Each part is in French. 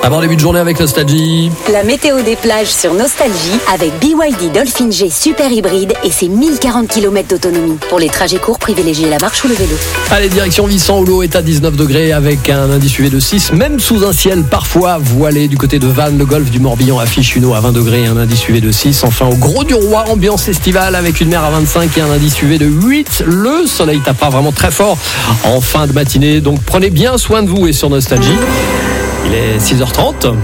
Avant début de journée avec Nostalgie. La météo des plages sur Nostalgie avec BYD Dolphin G Super Hybride et ses 1040 km d'autonomie. Pour les trajets courts, privilégiez la marche ou le vélo. Allez, direction Vissant où l'eau est à 19 degrés avec un indice UV de 6, même sous un ciel parfois voilé. Du côté de Vannes, le golfe du Morbihan affiche une eau à 20 degrés et un indice UV de 6. Enfin, au Gros du Roi, ambiance estivale avec une mer à 25 et un indice UV de 8. Le soleil tapera vraiment très fort en fin de matinée, donc prenez bien soin de vous et sur Nostalgie. Il est 6h30.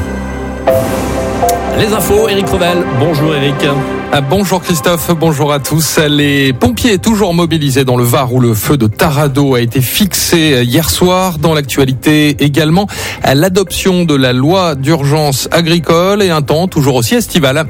Les infos, Eric Revel. Bonjour Eric. Bonjour Christophe, bonjour à tous. Les pompiers toujours mobilisés dans le Var où le feu de Tarado a été fixé hier soir. Dans l'actualité également, l'adoption de la loi d'urgence agricole et un temps toujours aussi estival.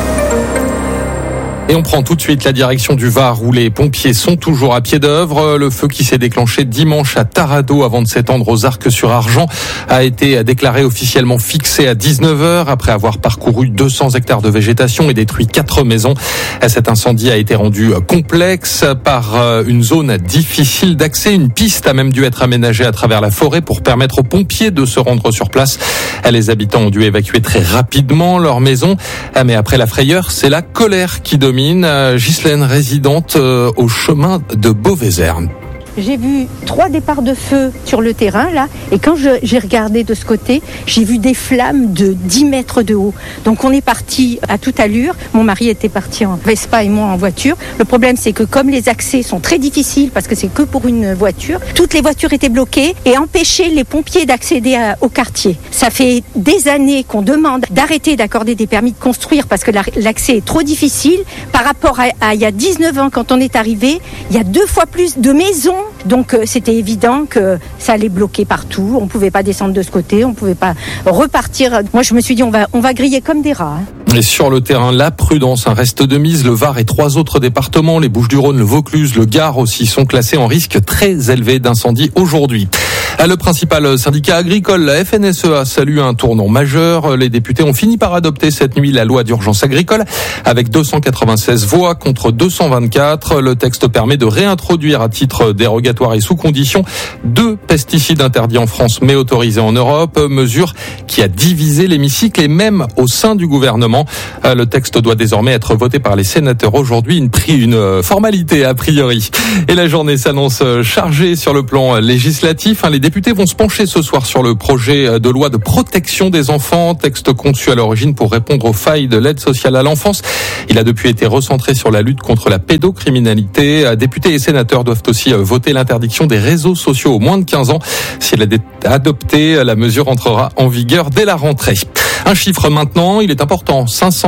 Et on prend tout de suite la direction du Var où les pompiers sont toujours à pied d'œuvre. Le feu qui s'est déclenché dimanche à Tarado avant de s'étendre aux Arcs-sur-Argent a été déclaré officiellement fixé à 19h après avoir parcouru 200 hectares de végétation et détruit 4 maisons. Cet incendie a été rendu complexe par une zone difficile d'accès. Une piste a même dû être aménagée à travers la forêt pour permettre aux pompiers de se rendre sur place. Les habitants ont dû évacuer très rapidement leur maison. Mais après la frayeur, c'est la colère qui domine. Ghislaine, résidente au chemin de Beauvézère. J'ai vu 3 départs de feu sur le terrain, là, et quand j'ai regardé de ce côté, j'ai vu des flammes de 10 mètres de haut. Donc on est parti à toute allure. Mon mari était parti en Vespa et moi en voiture. Le problème, c'est que comme les accès sont très difficiles, parce que c'est que pour une voiture, toutes les voitures étaient bloquées et empêchaient les pompiers d'accéder au quartier. Ça fait des années qu'on demande d'arrêter d'accorder des permis de construire parce que l'accès est trop difficile. Par rapport à il y a 19 ans, quand on est arrivé, il y a 2 fois plus de maisons. Donc c'était évident que ça allait bloquer partout. On pouvait pas descendre de ce côté, on pouvait pas repartir. Moi je me suis dit on va griller comme des rats. Et sur le terrain, la prudence reste de mise. Le Var et 3 autres départements, les Bouches-du-Rhône, le Vaucluse, le Gard aussi, sont classés en risque très élevé d'incendie aujourd'hui. Le principal syndicat agricole, la FNSEA, salue un tournant majeur. Les députés ont fini par adopter cette nuit la loi d'urgence agricole avec 296 voix contre 224. Le texte permet de réintroduire à titre dérogatoire et sous condition 2 pesticides interdits en France mais autorisés en Europe. Mesure qui a divisé l'hémicycle et même au sein du gouvernement. Le texte doit désormais être voté par les sénateurs aujourd'hui, une formalité a priori. Et la journée s'annonce chargée sur le plan législatif. Les députés vont se pencher ce soir sur le projet de loi de protection des enfants, texte conçu à l'origine pour répondre aux failles de l'aide sociale à l'enfance. Il a depuis été recentré sur la lutte contre la pédocriminalité. Députés et sénateurs doivent aussi voter l'interdiction des réseaux sociaux aux moins de 15 ans. Si elle est adoptée, la mesure entrera en vigueur dès la rentrée. Un chiffre maintenant, il est important,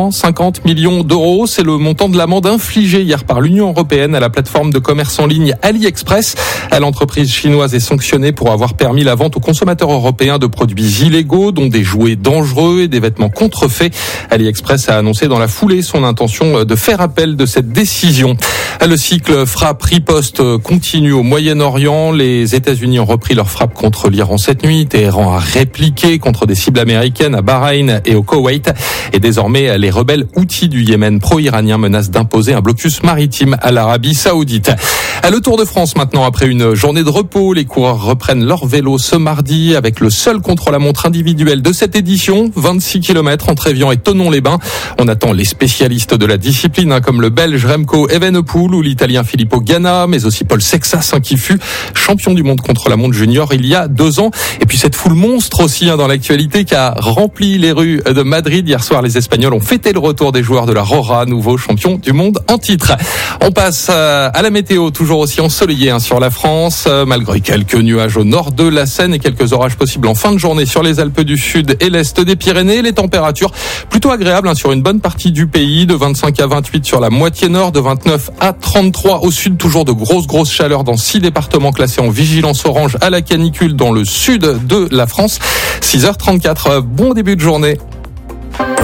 550 millions d'euros. C'est le montant de l'amende infligée hier par l'Union européenne à la plateforme de commerce en ligne AliExpress. L'entreprise chinoise est sanctionnée pour avoir permis la vente aux consommateurs européens de produits illégaux, dont des jouets dangereux et des vêtements contrefaits. AliExpress a annoncé dans la foulée son intention de faire appel de cette décision. Le cycle frappe-riposte continue au Moyen-Orient. Les États-Unis ont repris leur frappe contre l'Iran cette nuit. Téhéran a répliqué contre des cibles américaines à Bahreïn et au Koweït. Et désormais, les rebelles houthis du Yémen pro-iranien menacent d'imposer un blocus maritime à l'Arabie Saoudite. Le Tour de France maintenant, après une journée de repos, les coureurs reprennent leur vélo ce mardi avec le seul contre-la-montre individuel de cette édition, 26 km entre Évian et Thonon-les-Bains. On attend les spécialistes de la discipline comme le Belge Remco Evenepoel ou l'Italien Filippo Ganna, mais aussi Paul Sexas qui fut champion du monde contre-la-montre junior il y a 2 ans. Et puis cette foule monstre aussi dans l'actualité qui a rempli les rues de Madrid. Hier soir, les Espagnols ont fêté le retour des joueurs de la Rora, nouveau champion du monde en titre. On passe à la météo, toujours aussi ensoleillé sur la France, malgré quelques nuages au nord de la Seine et quelques orages possibles en fin de journée sur les Alpes du Sud et l'Est des Pyrénées. Les températures plutôt agréables sur une bonne partie du pays, de 25 à 28 sur la moitié nord, de 29 à 33 au sud. Toujours de grosses chaleurs dans 6 départements classés en vigilance orange à la canicule dans le sud de la France. 6h34, bon début de journée.